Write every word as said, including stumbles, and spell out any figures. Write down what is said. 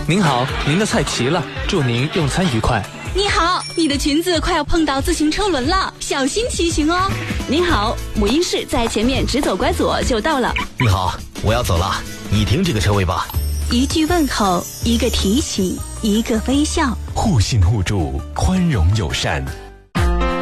您好，您的菜齐了，祝您用餐愉快。 你好，你的裙子快要碰到自行车轮了，小心骑行哦。 您好，母婴室在前面，直走拐左就到了。 你好，我要走了，你停这个车位吧。 一句问候，一个提醒，一个微笑， 互信互助，宽容友善。